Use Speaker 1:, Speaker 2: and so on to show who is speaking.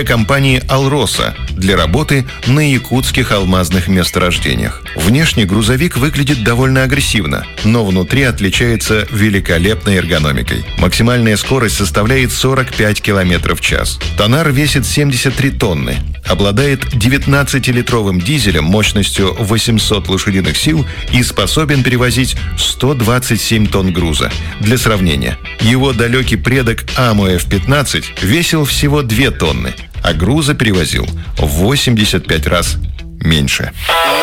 Speaker 1: компании «Алроса» для работы на якутских алмазных месторождениях. Внешне грузовик выглядит довольно агрессивно, но внутри отличается великолепной эргономикой. Максимальная скорость составляет 45 км в час. Тоннар весит 73 тонны, обладает 19-литровым дизелем мощностью 800 лошадиных сил и способен перевозить 127 тонн груза. Для сравнения, его далекий предок АМУ F-15 весил всего 2 тонны, а груза перевозил в 85 раз меньше.